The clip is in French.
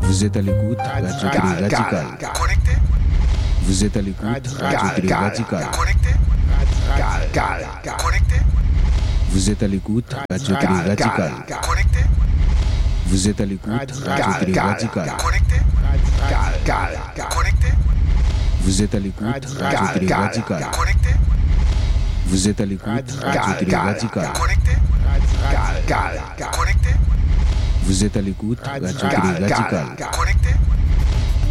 Vous êtes à l'écoute, Radio Télé Radical. Vous êtes à l'écoute, Radio Télé Radical. Vous êtes à l'écoute, Radio Télé Radical. Vous êtes à l'écoute, Radio Télé Radical. Vous êtes à l'écoute, Radio Télé Radical. Vous êtes à l'écoute, Radio Télé Radical. Vous êtes à l'écoute, Radio Télé Radical.